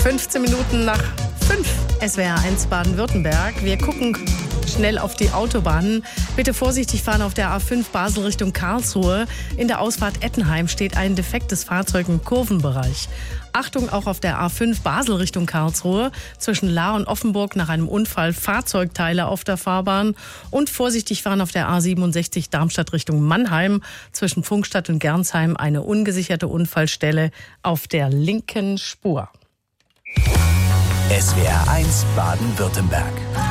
15 Minuten nach 5. SWR 1 Baden-Württemberg. Wir gucken schnell auf die Autobahnen. Bitte vorsichtig fahren auf der A5 Basel Richtung Karlsruhe. In der Ausfahrt Ettenheim steht ein defektes Fahrzeug im Kurvenbereich. Achtung auch auf der A5 Basel Richtung Karlsruhe. Zwischen Lahr und Offenburg nach einem Unfall Fahrzeugteile auf der Fahrbahn. Und vorsichtig fahren auf der A67 Darmstadt Richtung Mannheim. Zwischen Pfungstadt und Gernsheim eine ungesicherte Unfallstelle auf der linken Spur. SWR 1 Baden-Württemberg.